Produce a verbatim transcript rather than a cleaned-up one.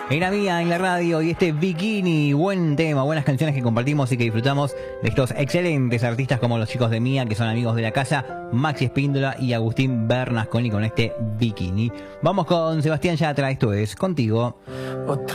En la mía, en la radio, y este Bikini, buen tema, buenas canciones que compartimos y que disfrutamos de estos excelentes artistas como los chicos de Mía, que son amigos de la casa, Maxi Espíndola y Agustín Bernasconi con este Bikini. Vamos con Sebastián Yatra, esto es Contigo. Otra